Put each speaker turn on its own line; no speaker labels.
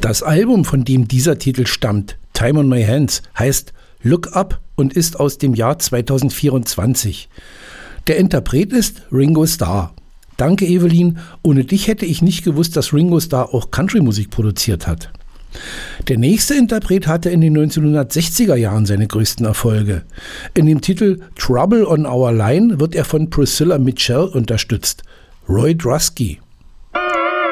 Das Album, von dem dieser Titel stammt, Time on My Hands, heißt Look Up und ist aus dem Jahr 2024. Der Interpret ist Ringo Starr. Danke, Evelyn. Ohne dich hätte ich nicht gewusst, dass Ringo Starr auch Country-Musik produziert hat. Der nächste Interpret hatte in den 1960er Jahren seine größten Erfolge. In dem Titel Trouble on Our Line wird er von Priscilla Mitchell unterstützt. Roy Drusky.